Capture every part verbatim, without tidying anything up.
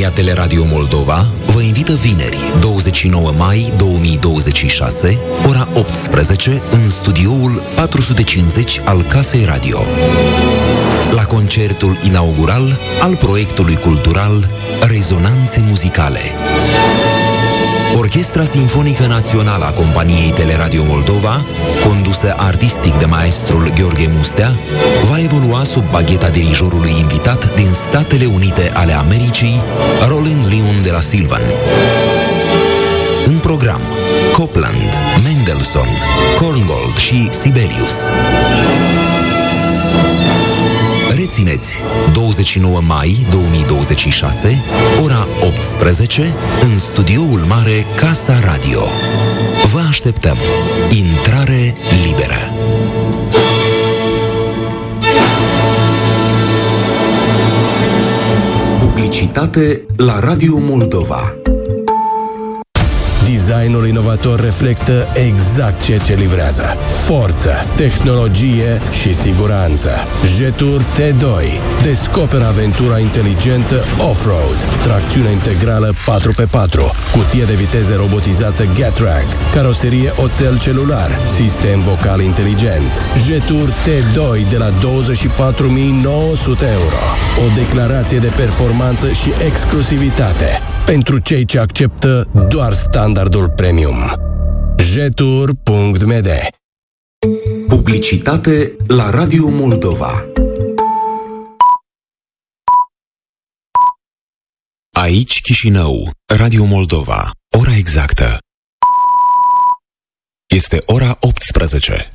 Compania Teleradio Moldova vă invită vineri, douăzeci și nouă mai două mii douăzeci și șase, ora optsprezece, în studioul patru sute cincizeci al Casei Radio, la concertul inaugural al proiectului cultural Rezonanțe Muzicale. Orchestra Sinfonică Națională a Companiei Teleradio Moldova, condusă artistic de maestrul Gheorghe Mustea, va evolua sub bagheta dirijorului invitat din Statele Unite ale Americii, Roland Leon de la Silvan. În program, Copland, Mendelssohn, Korngold și Sibelius. Rețineți, douăzeci și nouă mai două mii douăzeci și șase, ora optsprezece, în studioul mare Casa Radio. Vă așteptăm. Intrare liberă. Publicitate la Radio Moldova. Designul inovator reflectă exact ceea ce livrează: forță, tehnologie și siguranță. Jetur T doi. Descoperă aventura inteligentă off-road, tracțiune integrală patru pe patru, cutie de viteză robotizată Getrack, caroserie oțel celular, sistem vocal inteligent. Jetur T doi de la douăzeci și patru mii nouă sute euro. O declarație de performanță și exclusivitate pentru cei ce acceptă doar standardul premium. jetur punct m d. Publicitate la Radio Moldova. Aici Chișinău, Radio Moldova. Ora exactă este ora optsprezece.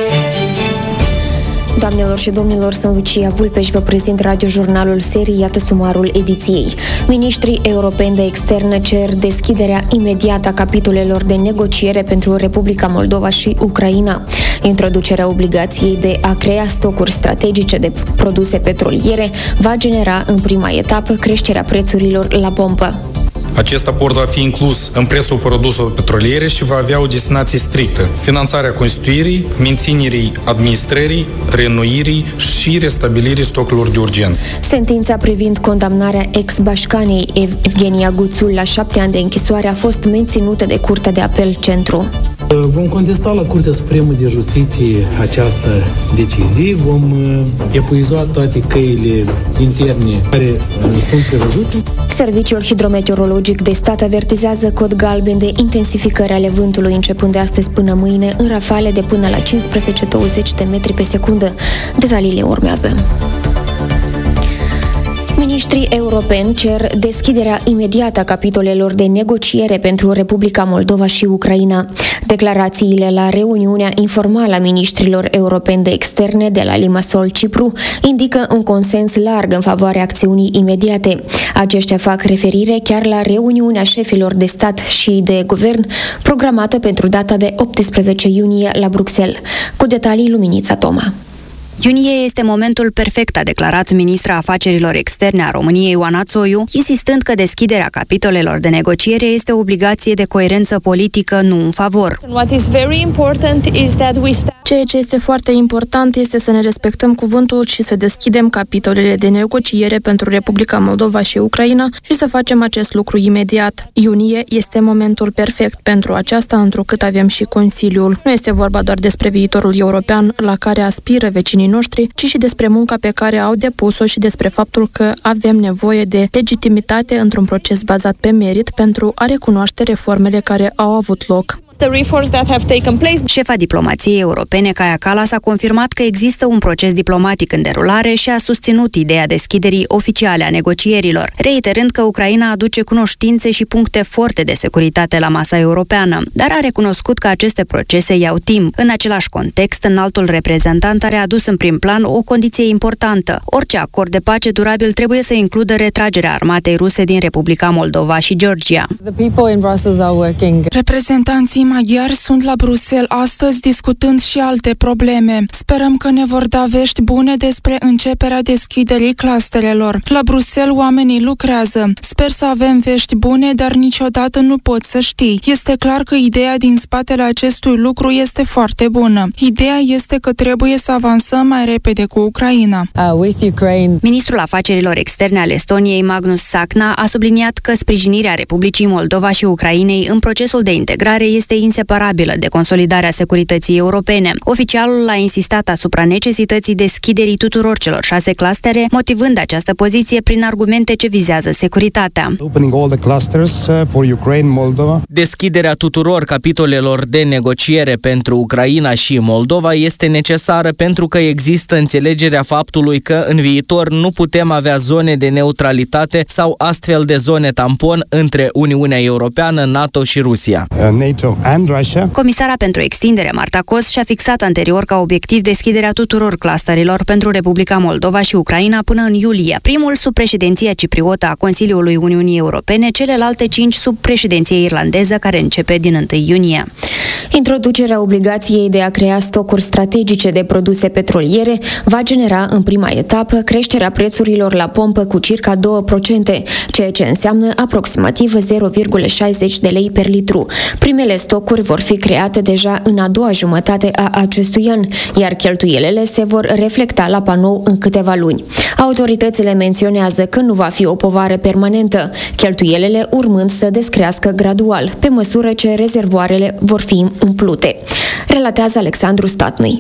Doamnelor și domnilor, sunt Lucia Vulpe și vă prezint radiojurnalul serii. Iată sumarul ediției. Ministrii europeni de externe cer deschiderea imediată a capitolelor de negociere pentru Republica Moldova și Ucraina. Introducerea obligației de a crea stocuri strategice de produse petroliere va genera în prima etapă creșterea prețurilor la pompă. Acest aport va fi inclus în prețul produselor petroliere și va avea o destinație strictă: finanțarea constituirii, menținerii administrării, reînnoirii și restabilirii stocurilor de urgență. Sentința privind condamnarea ex-bașcanei Evgenia Guțul la șapte ani de închisoare a fost menținută de Curtea de Apel Centru. Vom contesta la Curtea Supremă de Justiție această decizie, vom epuiza toate căile interne care sunt prevăzute. Serviciul Hidrometeorologic de Stat avertizează cod galben de intensificări ale vântului începând de astăzi până mâine în rafale de până la cincisprezece douăzeci de metri pe secundă. Detaliile urmează. Ministrii europeni cer deschiderea imediată a capitolelor de negociere pentru Republica Moldova și Ucraina. Declarațiile la reuniunea informală a ministrilor europeni de externe de la Limassol, Cipru, indică un consens larg în favoarea acțiunii imediate. Aceștia fac referire chiar la reuniunea șefilor de stat și de guvern, programată pentru data de optsprezece iunie la Bruxelles. Cu detalii, Luminița Toma. Iunie este momentul perfect, a declarat ministra afacerilor externe a României, Oana Țoiu, insistând că deschiderea capitolelor de negociere este o obligație de coerență politică, nu un favor. Ceea ce este foarte important este să ne respectăm cuvântul și să deschidem capitolele de negociere pentru Republica Moldova și Ucraina și să facem acest lucru imediat. Iunie este momentul perfect pentru aceasta, întrucât avem și Consiliul. Nu este vorba doar despre viitorul european la care aspiră vecinii noștri, ci și despre munca pe care au depus-o și despre faptul că avem nevoie de legitimitate într-un proces bazat pe merit pentru a recunoaște reformele care au avut loc. Șefa diplomației europene, Kaja Kallas, a confirmat că există un proces diplomatic în derulare și a susținut ideea deschiderii oficiale a negocierilor, reiterând că Ucraina aduce cunoștințe și puncte forte de securitate la masa europeană, dar a recunoscut că aceste procese iau timp. În același context, înaltul reprezentant a readus în prim plan o condiție importantă: orice acord de pace durabil trebuie să includă retragerea armatei ruse din Republica Moldova și Georgia. Reprezentanții maghiari sunt la Bruxelles astăzi discutând și alte probleme. Sperăm că ne vor da vești bune despre începerea deschiderii clusterelor. La Bruxelles oamenii lucrează. Sper să avem vești bune, dar niciodată nu poți să știi. Este clar că ideea din spatele acestui lucru este foarte bună. Ideea este că trebuie să avansăm mai repede cu Ucraina. Uh, with Ukraine. Ministrul Afacerilor Externe al Estoniei, Magnus Sakna, a subliniat că sprijinirea Republicii Moldova și Ucrainei în procesul de integrare este inseparabilă de consolidarea securității europene. Oficialul a insistat asupra necesității deschiderii tuturor celor șase clustere, motivând această poziție prin argumente ce vizează securitatea. Deschiderea tuturor capitolelor de negociere pentru Ucraina și Moldova este necesară pentru că există înțelegerea faptului că în viitor nu putem avea zone de neutralitate sau astfel de zone tampon între Uniunea Europeană, NATO și Rusia. NATO and Russia. Comisara pentru extindere, Marta Kos, și-a fixat anterior ca obiectiv deschiderea tuturor clusterilor pentru Republica Moldova și Ucraina până în iulie. Primul sub președinția cipriotă a Consiliului Uniunii Europene, celelalte cinci sub președinție irlandeză, care începe din întâi iunie. Introducerea obligației de a crea stocuri strategice de produse petroliere va genera în prima etapă creșterea prețurilor la pompă cu circa doi la sută, ceea ce înseamnă aproximativ zero virgulă șaizeci de lei per litru. Primele stocuri vor fi create deja în a doua jumătate a acestui an, iar cheltuielile se vor reflecta la panou în câteva luni. Autoritățile menționează că nu va fi o povară permanentă, cheltuielile urmând să descrească gradual, pe măsură ce rezervoarele vor fi umplute. Relatează Alexandru Statnăi.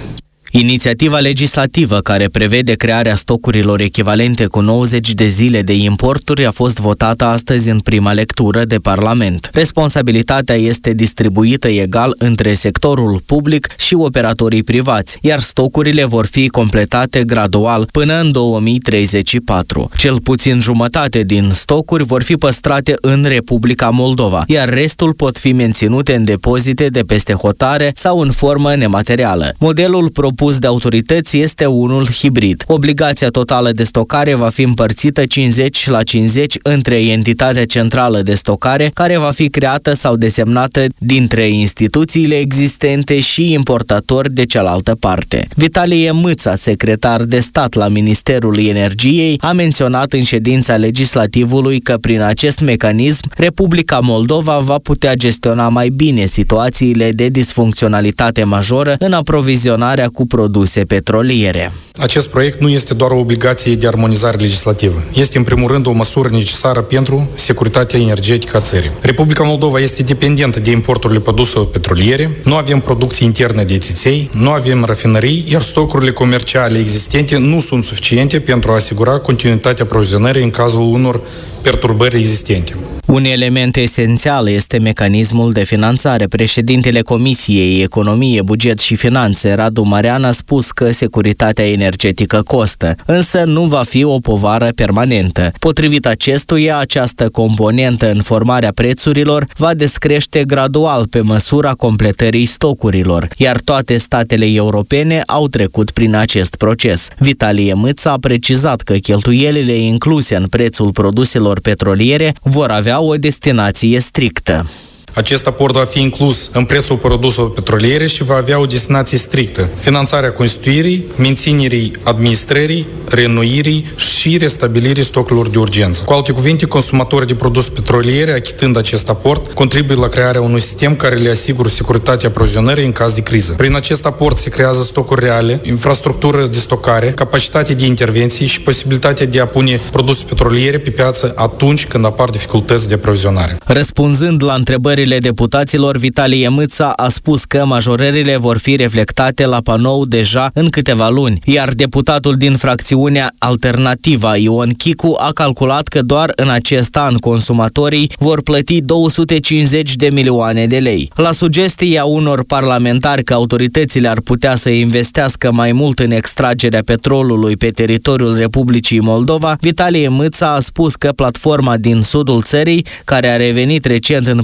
Inițiativa legislativă care prevede crearea stocurilor echivalente cu nouăzeci de zile de importuri a fost votată astăzi în prima lectură de Parlament. Responsabilitatea este distribuită egal între sectorul public și operatorii privați, iar stocurile vor fi completate gradual până în două mii treizeci și patru. Cel puțin jumătate din stocuri vor fi păstrate în Republica Moldova, iar restul pot fi menținute în depozite de peste hotare sau în formă nematerială. Modelul propus de autorități este unul hibrid. Obligația totală de stocare va fi împărțită cincizeci la cincizeci între entitatea centrală de stocare, care va fi creată sau desemnată dintre instituțiile existente și importatori de cealaltă parte. Vitalie Mâța, secretar de stat la Ministerul Energiei, a menționat în ședința legislativului că prin acest mecanism Republica Moldova va putea gestiona mai bine situațiile de disfuncționalitate majoră în aprovizionarea cu produse petroliere. Acest proiect nu este doar o obligație de armonizare legislativă. Este în primul rând o măsură necesară pentru securitatea energetică a țării. Republica Moldova este dependentă de importurile produselor petroliere, nu avem producție internă de țiței, nu avem rafinării, iar stocurile comerciale existente nu sunt suficiente pentru a asigura continuitatea aprovizionării în cazul unor perturbări existente. Un element esențial este mecanismul de finanțare. Președintele Comisiei Economie, Buget și Finanțe, Radu Marean, a spus că securitatea energetică costă, însă nu va fi o povară permanentă. Potrivit acestuia, această componentă în formarea prețurilor va descrește gradual pe măsura completării stocurilor, iar toate statele europene au trecut prin acest proces. Vitalie Mâța a precizat că cheltuielile incluse în prețul produselor petroliere vor avea o destinație strictă. Acest aport va fi inclus în prețul produselor petroliere și va avea o destinație strictă: finanțarea constituirii, menținerii administrării, reînnoirii și restabilirii stocurilor de urgență. Cu alte cuvinte, consumatorii de produse petroliere, achitând acest aport, contribuie la crearea unui sistem care le asigură securitatea aprovizionării în caz de criză. Prin acest aport se creează stocuri reale, infrastructură de stocare, capacitate de intervenții și posibilitatea de a pune produse petroliere pe piață atunci când apar dificultăți de aprovizionare. Răspunzând la întrebări deputaților, Vitalie Mâța a spus că majorările vor fi reflectate la panou deja în câteva luni, iar deputatul din fracțiunea Alternativa, Ion Chicu, a calculat că doar în acest an consumatorii vor plăti două sute cincizeci de milioane de lei. La sugestia unor parlamentari că autoritățile ar putea să investească mai mult în extragerea petrolului pe teritoriul Republicii Moldova, Vitalie Mâța a spus că platforma din sudul țării, care a revenit recent în proprietate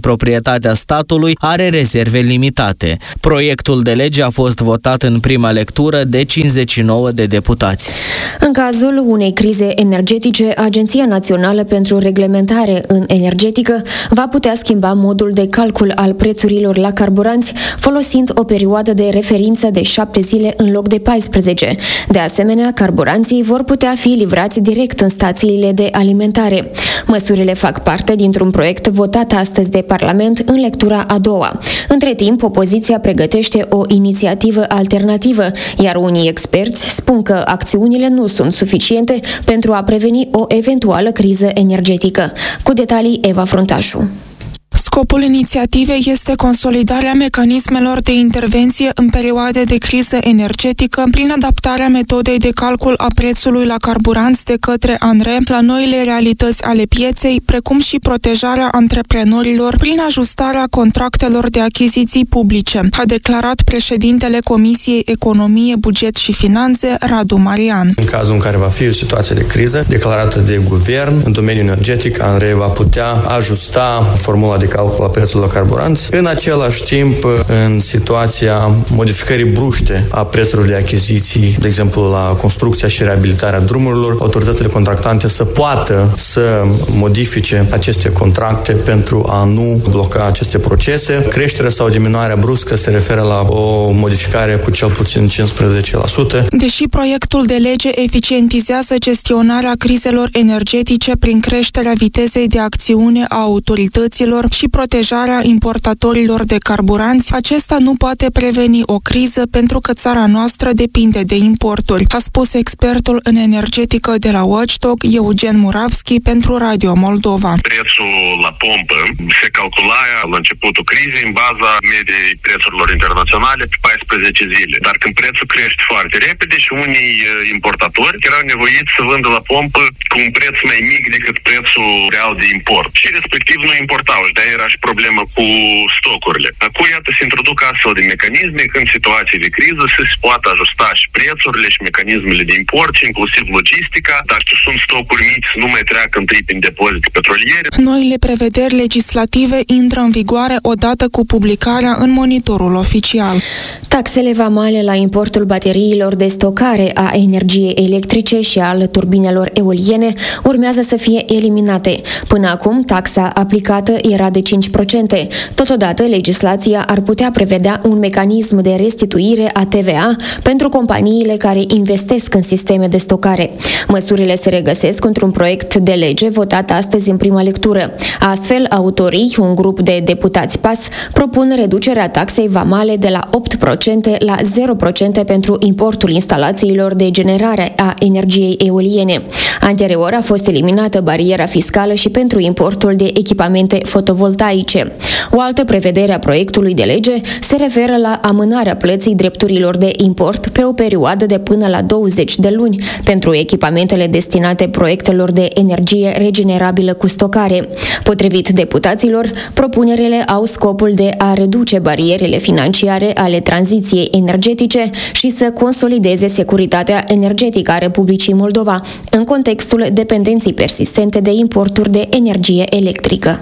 sănătatea statului are rezerve limitate. Proiectul de lege a fost votat în prima lectură de cincizeci și nouă de deputați. În cazul unei crize energetice, Agenția Națională pentru Reglementare în Energetică va putea schimba modul de calcul al prețurilor la carburanți, folosind o perioadă de referință de șapte zile în loc de paisprezece. De asemenea, carburanții vor putea fi livrați direct în stațiile de alimentare. Măsurile fac parte dintr-un proiect votat astăzi de Parlament în lectura a doua. Între timp, opoziția pregătește o inițiativă alternativă, iar unii experți spun că acțiunile nu sunt suficiente pentru a preveni o eventuală criză energetică. Cu detalii, Eva Fruntașu. Scopul inițiativei este consolidarea mecanismelor de intervenție în perioade de criză energetică prin adaptarea metodei de calcul a prețului la carburanți de către ANRE la noile realități ale pieței, precum și protejarea antreprenorilor prin ajustarea contractelor de achiziții publice, a declarat președintele Comisiei Economie, Buget și Finanțe, Radu Marian. În cazul în care va fi o situație de criză declarată de guvern în domeniul energetic, ANRE va putea ajusta formula de calcul a prețului la carburanți. În același timp, în situația modificării bruște a prețurilor de achiziții, de exemplu la construcția și reabilitarea drumurilor, autoritățile contractante să poată să modifice aceste contracte pentru a nu bloca aceste procese. Creșterea sau diminuarea bruscă se referă la o modificare cu cel puțin cincisprezece la sută. Deși proiectul de lege eficientizează gestionarea crizelor energetice prin creșterea vitezei de acțiune a autorităților și protejarea importatorilor de carburanți, acesta nu poate preveni o criză pentru că țara noastră depinde de importuri, a spus expertul în energetică de la Watchdog, Eugen Muravski, pentru Radio Moldova. Prețul la pompă se calcula la începutul crizei în baza mediei prețurilor internaționale pe paisprezece zile. Dar când prețul crește foarte repede și unii importatori erau nevoiți să vândă la pompă cu un preț mai mic decât prețul real de import și respectiv nu importau. Și de-aia era și problemă cu stocurile. Acum, iată, se introduc astfel de mecanisme când situații de criză să se poată ajusta și prețurile și mecanismele de import, și inclusiv logistica. Dacă sunt stocuri mici, nu mai treacă întâi prin depozite petroliere. Noile prevederi legislative intră în vigoare odată cu publicarea în monitorul oficial. Taxele vamale la importul bateriilor de stocare a energiei electrice și al turbinelor eoliene urmează să fie eliminate. Până acum, taxa aplicată era de cinci la sută. Totodată, legislația ar putea prevedea un mecanism de restituire a T V A pentru companiile care investesc în sisteme de stocare. Măsurile se regăsesc într-un proiect de lege votat astăzi în prima lectură. Astfel, autorii, un grup de deputați P A S, propun reducerea taxei vamale de la opt la sută la zero la sută pentru importul instalațiilor de generare a energiei eoliene. Anterior a fost eliminată bariera fiscală și pentru importul de echipamente fotovoltaice. O altă prevedere a proiectului de lege se referă la amânarea plății drepturilor de import pe o perioadă de până la douăzeci de luni pentru echipamentele destinate proiectelor de energie regenerabilă cu stocare. Potrivit deputaților, propunerile au scopul de a reduce barierele financiare ale tranziției energetice și să consolideze securitatea energetică a Republicii Moldova în contextul dependenței persistente de importuri de energie electrică.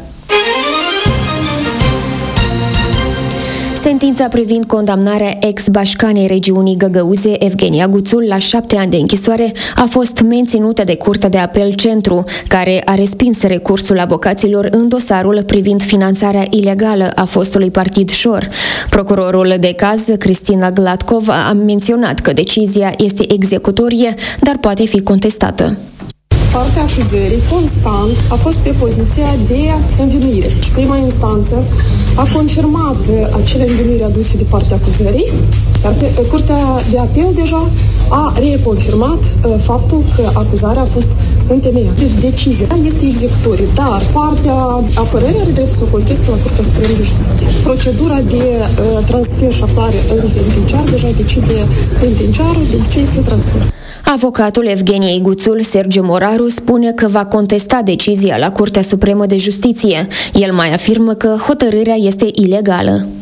Sentința privind condamnarea ex-bașcanei regiunii Găgăuze, Evgenia Guțul, la șapte ani de închisoare, a fost menținută de Curtea de Apel Centru, care a respins recursul avocaților în dosarul privind finanțarea ilegală a fostului partid Șor. Procurorul de caz, Cristina Gladkov, a menționat că decizia este executorie, dar poate fi contestată. Partea acuzării constant a fost pe poziția de învinuire și prima instanță a confirmat acele învinuiri aduse de partea acuzării, dar Curtea de Apel deja a reconfirmat faptul că acuzarea a fost întemeiată. Deci decizia este executorie, dar partea apărării are dreptul să o conteste la Curtea Supremă de Justiție. Procedura de uh, transfer și aflare în penitenciar deja decide penitenciarul de ce se transferă. Avocatul Evgeniei Guțul, Sergiu Moraru, spune că va contesta decizia la Curtea Supremă de Justiție. El mai afirmă că hotărârea este ilegală.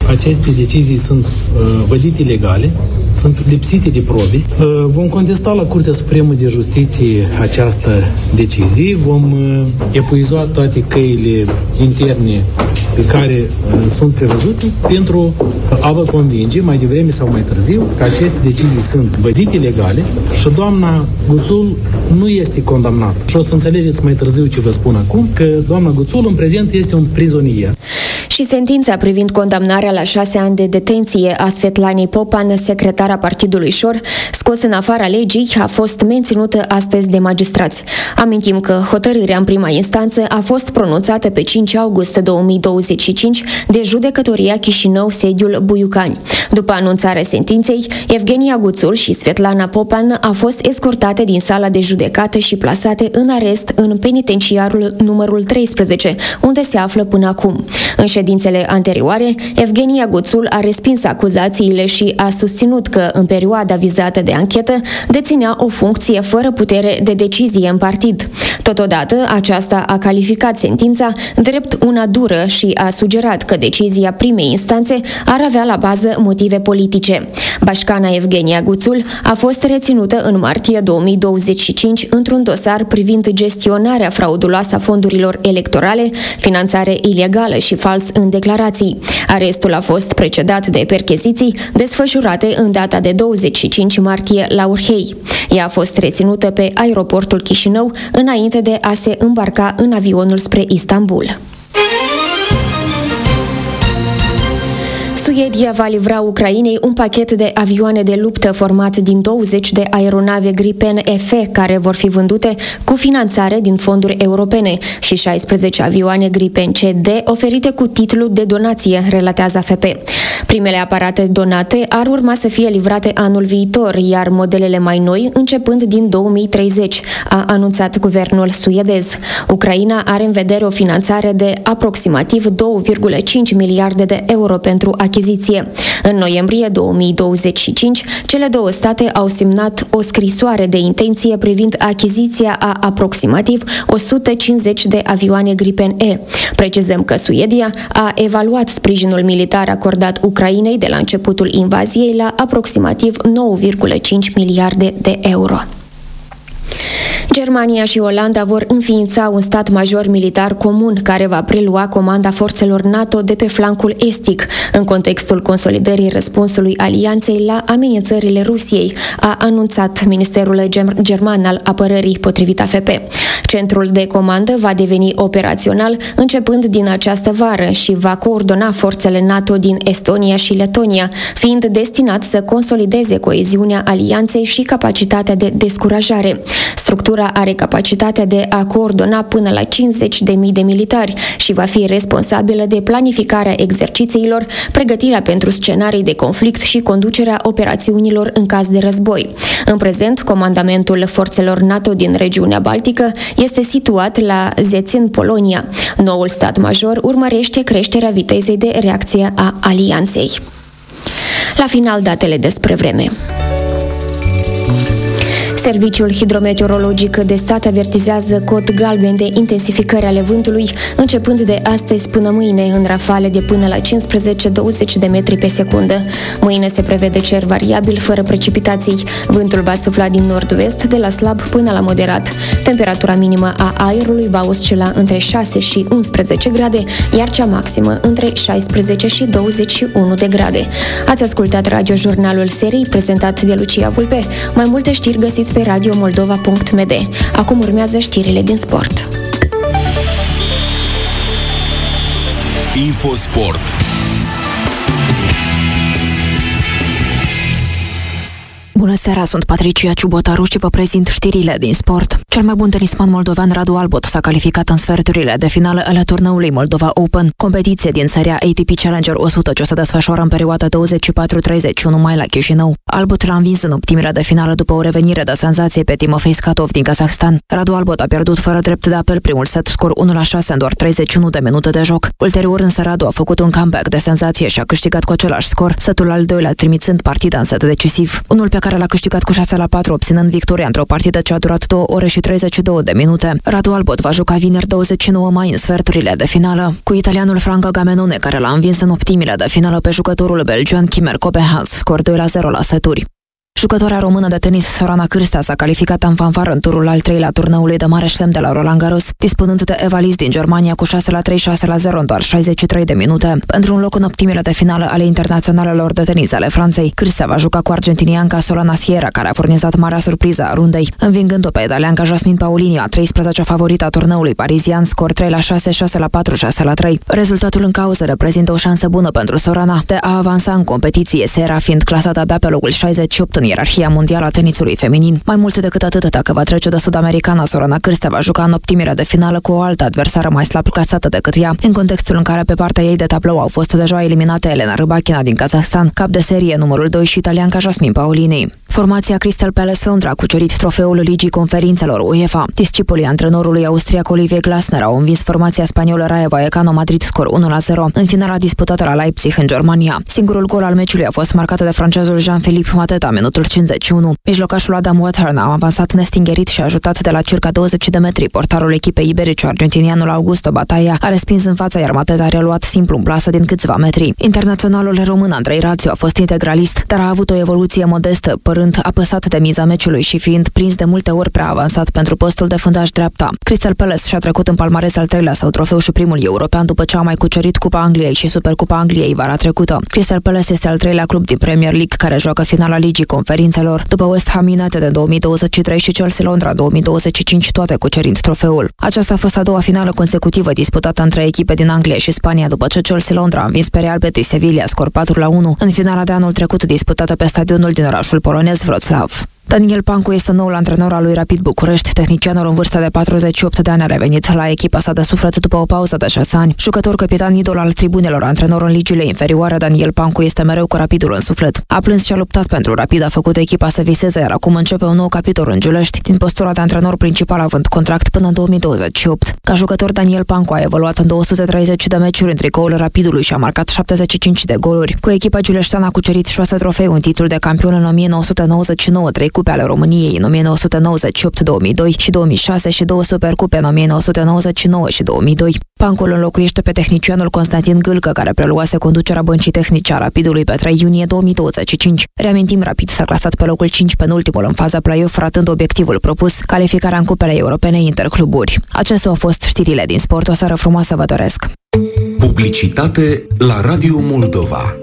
Aceste decizii sunt uh, vădite ilegale, sunt lipsite de probe. Uh, vom contesta la Curtea Supremă de Justiție această decizie, vom uh, epuiza toate căile interne pe care uh, sunt prevăzute pentru a vă convinge mai devreme sau mai târziu că aceste decizii sunt vădite ilegale și doamna Guțul nu este condamnată. Și o să înțelegeți mai târziu ce vă spun acum, că doamna Guțul în prezent este un prizonier. Și sentința privind condamnarea la șase ani de detenție a Svetlanei Popan, secretara Partidului Șor, scos în afara legii, a fost menținută astăzi de magistrați. Amintim că hotărârea în prima instanță a fost pronunțată pe cinci august două mii douăzeci și cinci de Judecătoria Chișinău, sediul Buiucani. După anunțarea sentinței, Evgenia Guțul și Svetlana Popan au fost escortate din sala de judecată și plasate în arest în penitenciarul numărul treisprezece, unde se află până acum. În ședințele anterioare, Evgenia Guțul a respins acuzațiile și a susținut că, în perioada vizată de anchetă, deținea o funcție fără putere de decizie în partid. Totodată, aceasta a calificat sentința drept una dură și a sugerat că decizia primei instanțe ar avea la bază motive politice. Bașcana Evgenia Guțul a fost reținută în martie două mii douăzeci și cinci într-un dosar privind gestionarea frauduloasă a fondurilor electorale, finanțare ilegală și fals în declarații. Arestul a fost precedat de percheziții desfășurate în data de douăzeci și cinci martie la Urhei. Ea a fost reținută pe aeroportul Chișinău înainte de a se îmbarca în avionul spre Istanbul. Suedia va livra Ucrainei un pachet de avioane de luptă format din douăzeci de aeronave Gripen F, care vor fi vândute cu finanțare din fonduri europene, și șaisprezece avioane Gripen C D oferite cu titlu de donație, relatează A F P. Primele aparate donate ar urma să fie livrate anul viitor, iar modelele mai noi începând din două mii treizeci, a anunțat guvernul suedez. Ucraina are în vedere o finanțare de aproximativ două virgulă cinci miliarde de euro pentru achiziție. În noiembrie două mii douăzeci și cinci, cele două state au semnat o scrisoare de intenție privind achiziția a aproximativ o sută cincizeci de avioane Gripen E. Precizăm că Suedia a evaluat sprijinul militar acordat Ucrainei de la începutul invaziei la aproximativ nouă virgulă cinci miliarde de euro. Germania și Olanda vor înființa un stat major militar comun care va prelua comanda forțelor NATO de pe flancul estic, în contextul consolidării răspunsului alianței la amenințările Rusiei, a anunțat Ministerul German al Apărării, potrivit A F P. Centrul de comandă va deveni operațional începând din această vară și va coordona forțele NATO din Estonia și Letonia, fiind destinat să consolideze coeziunea alianței și capacitatea de descurajare. Structura are capacitatea de a coordona până la cincizeci de mii de militari și va fi responsabilă de planificarea exercițiilor, pregătirea pentru scenarii de conflict și conducerea operațiunilor în caz de război. În prezent, comandamentul forțelor NATO din regiunea Baltică este situat la Zețin, Polonia. Noul stat major urmărește creșterea vitezei de reacție a alianței. La final, datele despre vreme. Serviciul hidrometeorologic de stat avertizează cod galben de intensificări ale vântului, începând de astăzi până mâine, în rafale de până la cincisprezece douăzeci de metri pe secundă. Mâine se prevede cer variabil, fără precipitații. Vântul va sufla din nord-vest, de la slab până la moderat. Temperatura minimă a aerului va oscila între șase și unsprezece grade, iar cea maximă între șaisprezece și douăzeci și unu de grade. Ați ascultat radiojurnalul serii, prezentat de Lucia Vulpe. Mai multe știri găsiți pe radio moldova punct m d. Acum urmează știrile din sport. Infosport. Bună seara, sunt Patricia Ciubotaru și vă prezint știrile din sport. Cel mai bun tenisman moldovean Radu Albot s-a calificat în sferturile de finală ale turneului Moldova Open, competiție din seria A T P Challenger o sută ce se desfășoară în perioada douăzeci și patru treizeci și unu mai la Chișinău. Albot l-a învins în optimirea de finală după o revenire de senzație pe Timofei Skatov din Kazahstan. Radu Albot a pierdut fără drept de apel primul set, scor unu la șase în doar treizeci și unu de minute de joc. Ulterior însă Radu a făcut un comeback de senzație și a câștigat cu același scor, setul al doilea trimițând partida în set decisiv. Unul pe care care l-a câștigat cu șase la patru, obținând victoria într-o partidă ce a durat două ore și treizeci și două de minute. Radu Albot va juca vineri douăzeci și nouă mai în sferturile de finală cu italianul Franco Gamenone, care l-a învins în optimile de finală pe jucătorul belgian Kimmer Kopenhaus, scor doi la zero la seturi. Jucătoarea română de tenis Sorana Cârstea s-a calificat în fanfară în turul al treilea turneului de mare șlem de la Roland Garros, dispunând de Eva Liz din Germania cu șase la trei, șase la zero în doar șaizeci și trei de minute. Pentru un loc în optimile de finală ale internaționalelor de tenis ale Franței, Cârstea va juca cu argentinianca Solana Sierra, care a furnizat marea surpriză a rundei, învingând-o pe italianca Jasmine Paolini, a treisprezecea favorită a turneului parizian, scor trei la șase, șase la patru, șase la trei. Rezultatul în cauză reprezintă o șansă bună pentru Sorana de a avansa în competiție, Sierra fiind clasată abia pe locul șaizeci și opt în ierarhia mondială a tenisului feminin. Mai mult decât atât, dacă va trece de sud-americana, Sorana Cârstea va juca în optimile de finală cu o altă adversară mai slab clasată decât ea, în contextul în care pe partea ei de tablou au fost deja eliminate Elena Rybakina din Kazahstan, cap de serie numărul doi și italianca Jasmine Paolini. Formația Crystal Palace Londra a cucerit trofeul Ligii Conferințelor UEFA. Discipolii antrenorului austriac Olivier Glasner au învins formația spaniolă Rayo Vallecano Madrid scor unu la zero în finala disputată la Leipzig în Germania. Singurul gol al meciului a fost marcat de francezul Jean-Philippe Mateta, minutul cincizeci și unu. Mijlocașul Adam Wathern a avansat nestingerit și a ajutat de la circa douăzeci de metri. Portarul echipei iberice, argentinianul Augusto Batalla, a respins în fața, iar Mateta a reluat simplu în plasă din câțiva metri. Internaționalul român Andrei Rațiu a fost integralist, dar a avut o evoluție modestă, părând apăsat de miza meciului și fiind prins de multe ori prea avansat pentru postul de fundaș dreapta. Crystal Palace și-a trecut în palmares al treilea său trofeu și primul european după ce a mai cucerit Cupa Angliei și Supercupa Angliei vara trecută. Crystal Palace este al treilea club din Premier League care joacă finala Ligii Conferințelor, după West Ham United în două mii douăzeci și trei și Chelsea Londra în două mii douăzeci și cinci, toate cucerind trofeul. Aceasta a fost a doua finală consecutivă disputată între echipe din Anglia și Spania, după ce Chelsea Londra a învins pe Real Betis Sevilla scor patru la unu în finala de anul trecut disputată pe stadionul din orașul polonez Wroclaw. Daniel Pancu este noul antrenor al lui Rapid București. Tehnicianul în vârstă de patruzeci și opt de ani a revenit la echipa sa de suflet după o pauză de șase ani. Jucător, capitan, idol al tribunelor, antrenor în ligiile inferioare, Daniel Pancu este mereu cu Rapidul în suflet. A plâns și a luptat pentru Rapid, a făcut echipa să viseze, iar acum începe un nou capitol în Giulești, din postura de antrenor principal având contract până în două mii douăzeci și opt. Ca jucător, Daniel Pancu a evoluat în două sute treizeci de meciuri în tricoul Rapidului și a marcat șaptezeci și cinci de goluri. Cu echipa giuleșteană a cucerit șase trofei, un titlu de campion în o mie nouă sute nouăzeci și nouă, trei cupe ale României în o mie nouă sute nouăzeci și opt două mii doi și două mii șase și două supercupe în o mie nouă sute nouăzeci și nouă și două mii doi. Pancul înlocuiește pe tehnicianul Constantin Gâlcă, care preluase conducerea băncii tehnice a Rapidului pe trei iunie două mii douăzeci și cinci. Reamintim, Rapid s-a clasat pe locul cinci penultimul în faza play-off, ratând obiectivul propus, calificarea în cupele europene intercluburi. Acestea au fost știrile din sport. O seară frumoasă vă doresc! Publicitate la Radio Moldova.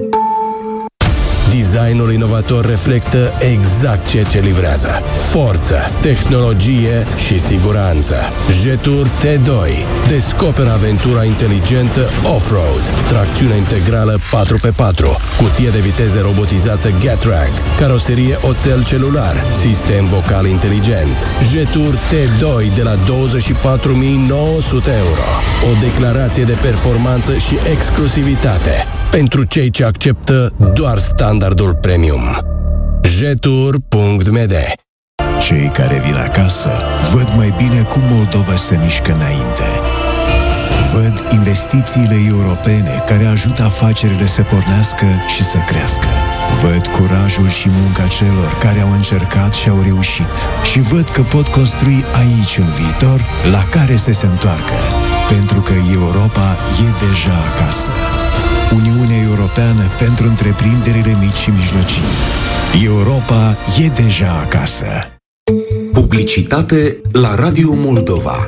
Designul inovator reflectă exact ceea ce livrează. Forță, tehnologie și siguranță. Jetur T doi. Descoperă aventura inteligentă off-road. Tracțiune integrală patru pe patru. Cutie de viteze robotizată Getrag. Caroserie oțel celular. Sistem vocal inteligent. Jetur T doi de la douăzeci și patru mii nouă sute euro. O declarație de performanță și exclusivitate pentru cei ce acceptă doar standardul premium. jetur punct m d. Cei care vin acasă văd mai bine cum Moldova se mișcă înainte. Văd investițiile europene care ajută afacerile să pornească și să crească. Văd curajul și munca celor care au încercat și au reușit. Și văd că pot construi aici un viitor la care să se întoarcă. Pentru că Europa e deja acasă. Uniunea Europeană pentru întreprinderile mici și mijlocii. Europa e deja acasă. Publicitate la Radio Moldova.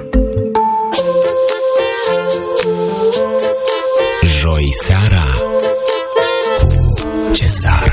Joi seara cu Cezara.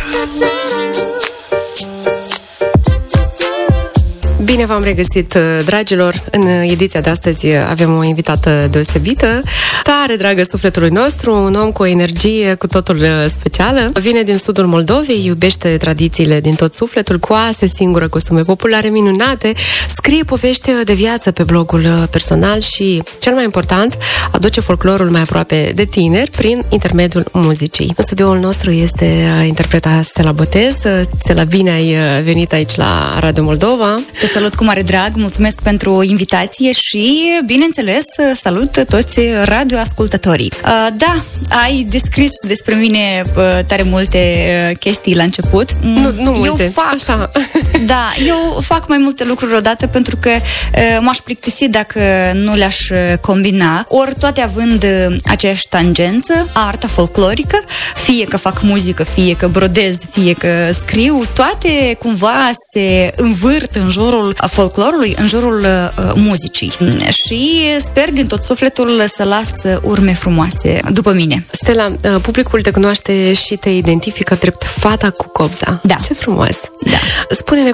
Bine v-am regăsit, dragilor! În ediția de astăzi avem o invitată deosebită, tare dragă sufletului nostru, un om cu o energie cu totul specială. Vine din sudul Moldovei, iubește tradițiile din tot sufletul, coase singură, costume populare minunate, scrie povești de viață pe blogul personal și, cel mai important, aduce folclorul mai aproape de tineri prin intermediul muzicii. În studioul nostru este interpreta Stella Botez. Stella, bine ai venit aici la Radio Moldova. Te salut cu mare drag, mulțumesc pentru invitație. invitație și, bineînțeles, salut toți radioascultătorii. Da, ai descris despre mine tare multe chestii la început. Nu, nu multe, eu fac, așa. Da, eu fac mai multe lucruri odată pentru că m-aș plictisi dacă nu le-aș combina, ori toate având aceeași tangență, arta folclorică, fie că fac muzică, fie că brodez, fie că scriu, toate cumva se învârt în jurul folclorului, în jurul uh, muzicii. Și sper din tot sufletul să las urme frumoase după mine. Stella, uh, publicul te cunoaște și te identifică drept fata cu copza. Da. Ce frumos! Da. Spune-ne